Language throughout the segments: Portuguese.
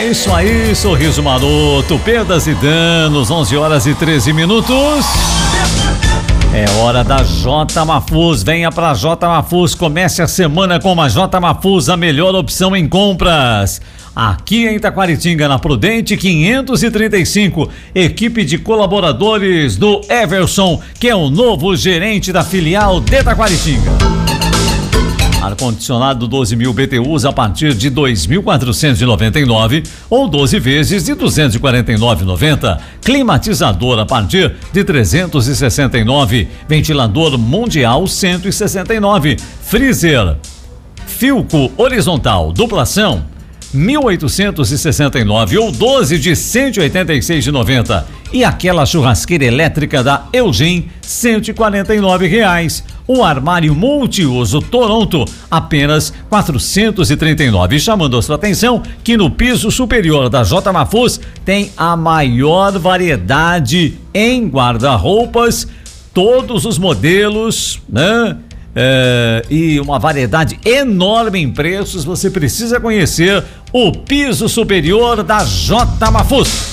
É isso aí, sorriso maroto, perdas e danos, 11h13. É hora da J Mafuz, venha pra J Mafuz, comece a semana com uma J Mafuz, a melhor opção em compras. Aqui em Taquaritinga, na Prudente 535, equipe de colaboradores do Everson, que é o novo gerente da filial de Taquaritinga. Ar-condicionado 12.000 BTUs a partir de 2.499 ou 12 vezes de 249,90. Climatizador a partir de 369. Ventilador mundial 169. Freezer Filco horizontal duplação 1.869 ou 12 de 186,90. E aquela churrasqueira elétrica da Eugem, R$149. O armário multiuso Toronto, apenas R$439. Chamando a sua atenção que no piso superior da J Mafuz tem a maior variedade em guarda-roupas, todos os modelos, né? E uma variedade enorme em preços. Você precisa conhecer o piso superior da J Mafuz.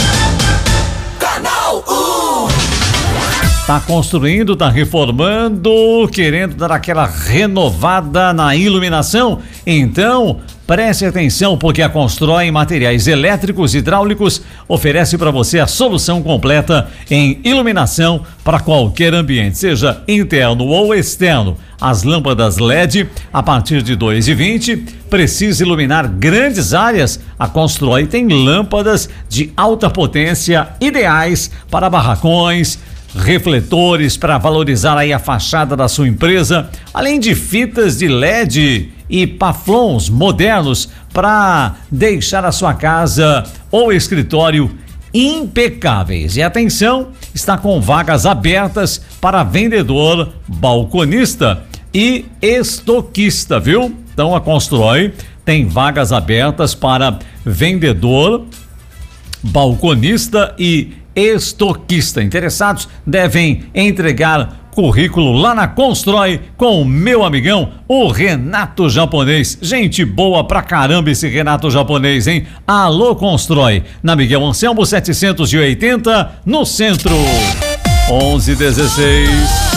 Canal 1. Tá construindo, tá reformando, querendo dar aquela renovada na iluminação? Então, preste atenção, porque a Constrói Materiais Elétricos e Hidráulicos oferece para você a solução completa em iluminação para qualquer ambiente, seja interno ou externo. As lâmpadas LED a partir de 2,20. Precisa iluminar grandes áreas? A Constrói tem lâmpadas de alta potência ideais para barracões, refletores para valorizar aí a fachada da sua empresa, além de fitas de LED e paflons modernos para deixar a sua casa ou escritório impecáveis. E atenção, está com vagas abertas para vendedor, balconista e estoquista, viu? Então a Constrói tem vagas abertas para vendedor, balconista e estoquista. Interessados devem entregar currículo lá na Constrói com o meu amigão, o Renato Japonês. Gente boa pra caramba esse Renato Japonês, hein? Alô Constrói, na Miguel Anselmo 780, no centro. 11:16.